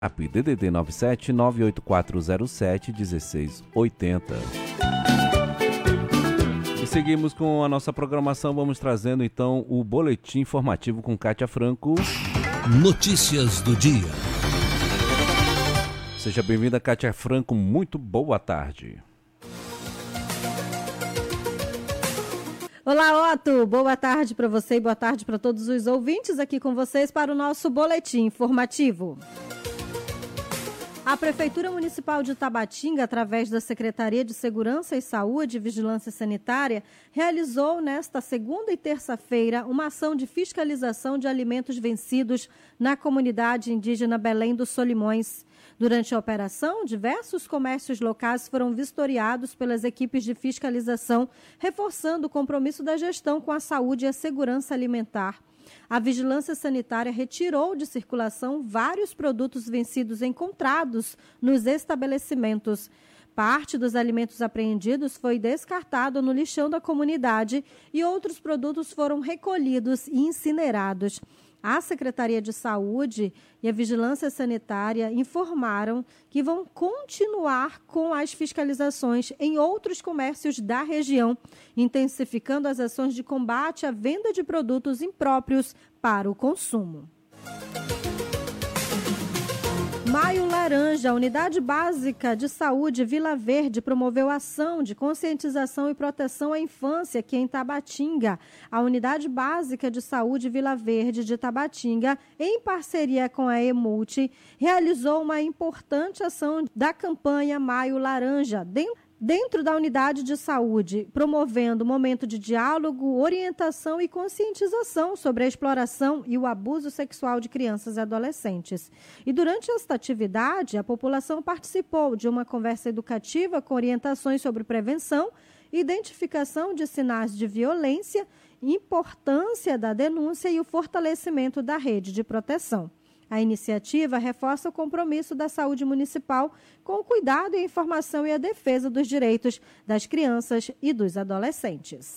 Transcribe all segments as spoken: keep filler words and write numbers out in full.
D D D nove sete nove oito quatro zero sete um seis oito zero. E seguimos com a nossa programação, vamos trazendo então o boletim informativo com Kátia Franco. Notícias do dia. Seja bem-vinda, Kátia Franco, muito boa tarde. Olá, Otto, boa tarde para você e boa tarde para todos os ouvintes aqui com vocês para o nosso boletim informativo. A Prefeitura Municipal de Tabatinga, através da Secretaria de Segurança e Saúde e Vigilância Sanitária, realizou nesta segunda e terça-feira uma ação de fiscalização de alimentos vencidos na comunidade indígena Belém dos Solimões. Durante a operação, diversos comércios locais foram vistoriados pelas equipes de fiscalização, reforçando o compromisso da gestão com a saúde e a segurança alimentar. A Vigilância Sanitária retirou de circulação vários produtos vencidos encontrados nos estabelecimentos. Parte dos alimentos apreendidos foi descartado no lixão da comunidade e outros produtos foram recolhidos e incinerados. A Secretaria de Saúde e a Vigilância Sanitária informaram que vão continuar com as fiscalizações em outros comércios da região, intensificando as ações de combate à venda de produtos impróprios para o consumo. Maio Laranja, a Unidade Básica de Saúde Vila Verde promoveu ação de conscientização e proteção à infância aqui em Tabatinga. A Unidade Básica de Saúde Vila Verde de Tabatinga, em parceria com a Emulti, realizou uma importante ação da campanha Maio Laranja, dentro Dentro da unidade de saúde, promovendo um momento de diálogo, orientação e conscientização sobre a exploração e o abuso sexual de crianças e adolescentes. E durante esta atividade, a população participou de uma conversa educativa com orientações sobre prevenção, identificação de sinais de violência, importância da denúncia e o fortalecimento da rede de proteção. A iniciativa reforça o compromisso da saúde municipal com o cuidado e a informação e a defesa dos direitos das crianças e dos adolescentes.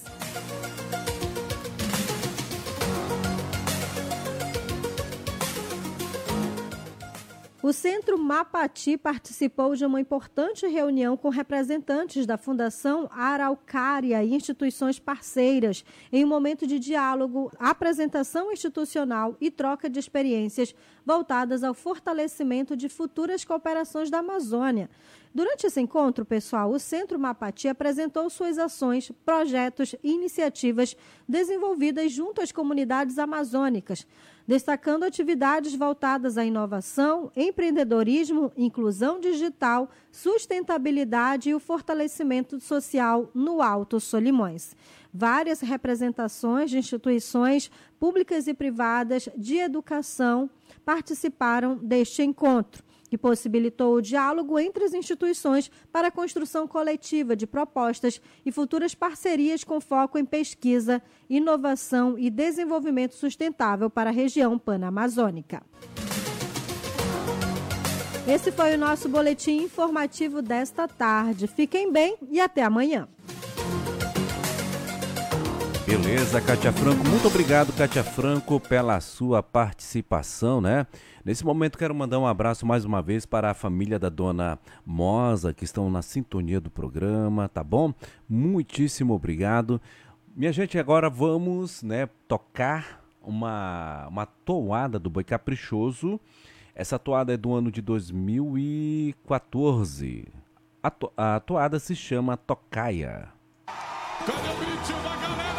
O Centro Mapati participou de uma importante reunião com representantes da Fundação Araucária e instituições parceiras, em um momento de diálogo, apresentação institucional e troca de experiências voltadas ao fortalecimento de futuras cooperações da Amazônia. Durante esse encontro, pessoal, o Centro Mapati apresentou suas ações, projetos e iniciativas desenvolvidas junto às comunidades amazônicas, destacando atividades voltadas à inovação, empreendedorismo, inclusão digital, sustentabilidade e o fortalecimento social no Alto Solimões. Várias representações de instituições públicas e privadas de educação participaram deste encontro, que possibilitou o diálogo entre as instituições para a construção coletiva de propostas e futuras parcerias com foco em pesquisa, inovação e desenvolvimento sustentável para a região panamazônica. Esse foi o nosso boletim informativo desta tarde. Fiquem bem e até amanhã. Beleza, Kátia Franco, muito obrigado, Kátia Franco, pela sua participação, né? Nesse momento quero mandar um abraço mais uma vez para a família da dona Moza, que estão na sintonia do programa, tá bom? Muitíssimo obrigado. Minha gente, agora vamos, né, tocar uma, uma toada do Boi Caprichoso. Essa toada é do ano de dois mil e quatorze. A, to, a toada se chama Tocaia. Cadê o grito da galera?